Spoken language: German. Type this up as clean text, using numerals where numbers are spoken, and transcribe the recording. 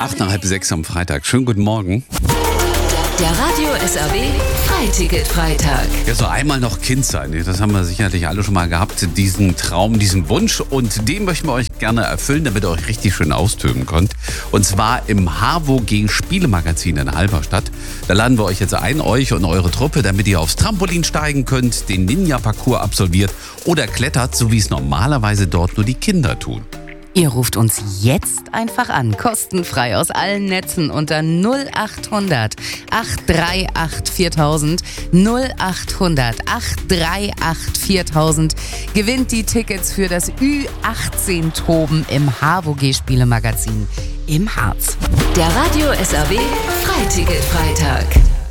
8:30 am Freitag. Schönen guten Morgen. Der Radio SAW Freiticket-Freitag. Ja, so einmal noch Kind sein. Das haben wir sicherlich alle schon mal gehabt. Diesen Traum, diesen Wunsch. Und den möchten wir euch gerne erfüllen, damit ihr euch richtig schön austoben könnt. Und zwar im HWG Spielemagazin in Halberstadt. Da laden wir euch jetzt ein, euch und eure Truppe, damit ihr aufs Trampolin steigen könnt, den Ninja-Parcours absolviert oder klettert, so wie es normalerweise dort nur die Kinder tun. Ihr ruft uns jetzt einfach an, kostenfrei aus allen Netzen unter 0800 838 4000, 0800 838 4000. Gewinnt die Tickets für das Ü18-Toben im HWG Spielemagazin im Harz. Der Radio SAW Freiticket-Freitag.